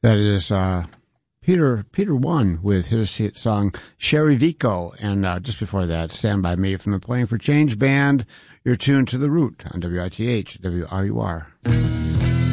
That is Peter One with his song Sherry Vico, and just before that, Stand By Me from the Playing for Change Band. You're tuned to The Root on WITH, WRUR.